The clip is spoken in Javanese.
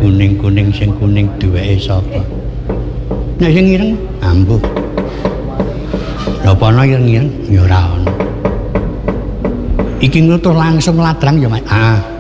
kuning-kuning sing kuning duweke sapa? Nek sing ireng ambuh. Lha apa ana ireng-ireng ya ora ana. Iki ngutus langsung ladrang ya, Mas. Ah,